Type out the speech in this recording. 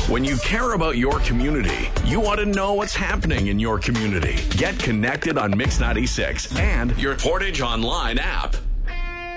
When you care about your community, you want to know what's happening in your community. Get connected on Mix 96 and your Portage Online app.